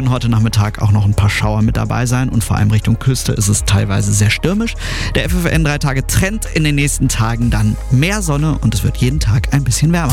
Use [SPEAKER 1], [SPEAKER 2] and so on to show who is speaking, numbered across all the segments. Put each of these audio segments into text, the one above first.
[SPEAKER 1] können heute Nachmittag auch noch ein paar Schauer mit dabei sein und vor allem Richtung Küste ist es teilweise sehr stürmisch. Der FFN 3-Tage-Trend in den nächsten Tagen dann mehr Sonne und es wird jeden Tag ein bisschen wärmer.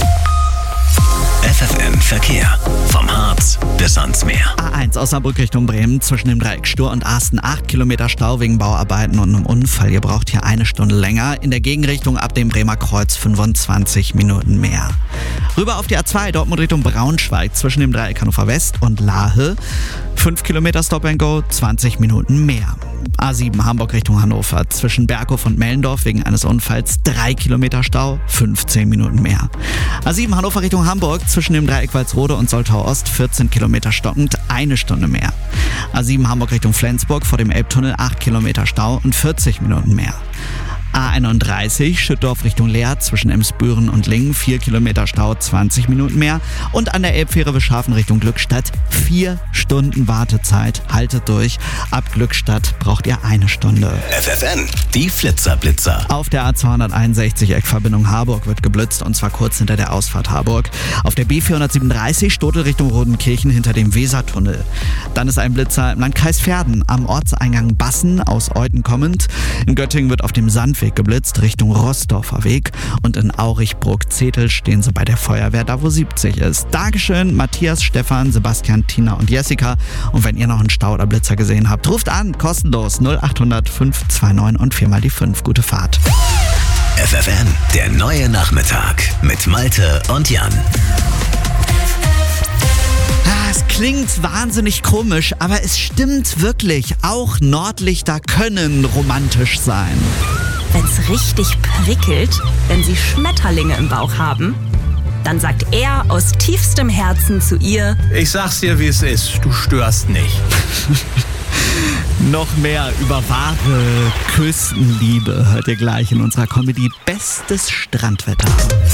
[SPEAKER 2] FFN Verkehr. Vom Harz bis ans Meer.
[SPEAKER 1] A1 Osnabrück Richtung Bremen zwischen dem Dreieck Stur und Asten 8 Kilometer Stau wegen Bauarbeiten und einem Unfall. Ihr braucht hier eine Stunde länger. In der Gegenrichtung ab dem Bremer Kreuz 25 Minuten mehr. Rüber auf die A2 Dortmund Richtung Braunschweig zwischen dem Dreieck Hannover West und Lahe. 5 Kilometer Stop and Go, 20 Minuten mehr. A7 Hamburg Richtung Hannover zwischen Berghof und Mellendorf wegen eines Unfalls 3 Kilometer Stau, 15 Minuten mehr. A7 Hannover Richtung Hamburg zwischen dem Dreieck Walsrode und Soltau Ost 14 Kilometer stockend, eine Stunde mehr. A7 Hamburg Richtung Flensburg vor dem Elbtunnel 8 Kilometer Stau und 40 Minuten mehr. A31 Schüttorf Richtung Leer zwischen Emsbüren und Lingen 4 Kilometer Stau, 20 Minuten mehr. Und an der Elbfähre Wischhafen Richtung Glückstadt 4 Stunden Wartezeit. Haltet durch. Ab Glückstadt braucht ihr eine Stunde.
[SPEAKER 2] FFN, die Flitzer-Blitzer.
[SPEAKER 1] Auf der A261 Eckverbindung Harburg wird geblitzt und zwar kurz hinter der Ausfahrt Harburg. Auf der B437 Stotel Richtung Rodenkirchen hinter dem Wesertunnel. Dann ist ein Blitzer im Landkreis Verden am Ortseingang Bassen aus Euten kommend. In Göttingen wird auf dem Sandweg geblitzt Richtung Rossdorfer Weg und in Aurichbruck-Zetel stehen sie bei der Feuerwehr, da wo 70 ist. Dankeschön Matthias, Stefan, Sebastian, Tina und Jessica. Und wenn ihr noch einen Stau oder Blitzer gesehen habt, ruft an, kostenlos 0800 529 und 4 mal die 5. Gute Fahrt.
[SPEAKER 2] FFN, der neue Nachmittag mit Malte und Jan.
[SPEAKER 1] Es klingt wahnsinnig komisch, aber es stimmt wirklich. Auch Nordlichter können romantisch sein.
[SPEAKER 3] Wenn's richtig prickelt, wenn sie Schmetterlinge im Bauch haben, dann sagt er aus tiefstem Herzen zu ihr:
[SPEAKER 4] Ich sag's dir, wie es ist, du störst nicht.
[SPEAKER 1] Noch mehr über wahre Küstenliebe hört ihr gleich in unserer Comedy Bestes Strandwetter.